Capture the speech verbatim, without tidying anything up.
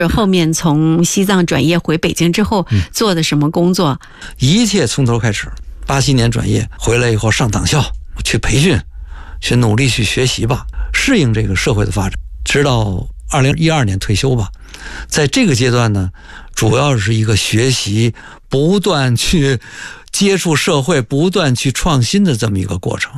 后面从西藏转业回北京之后做的什么工作？ 一切从头开始。八七年转业回来以后，上党校去培训，去努力去学习吧，适应这个社会的发展，直到二零一二年退休吧。在这个阶段呢，主要是一个学习，不断去接触社会，不断去创新的这么一个过程。